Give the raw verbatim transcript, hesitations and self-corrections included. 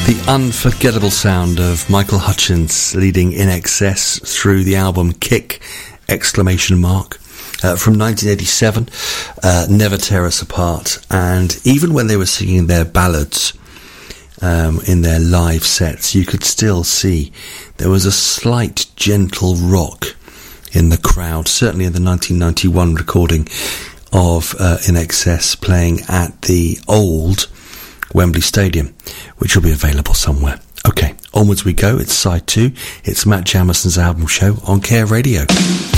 The unforgettable sound of Michael Hutchence leading In Excess through the album Kick! Exclamation mark. Uh, from nineteen eighty-seven, uh, Never Tear Us Apart. And even when they were singing their ballads um, in their live sets, you could still see there was a slight gentle rock in the crowd, certainly in the nineteen ninety-one recording of uh, In Excess playing at the old Wembley Stadium, which will be available somewhere. Okay, onwards we go. It's side two. It's Matt Jamison's album show on Care Radio.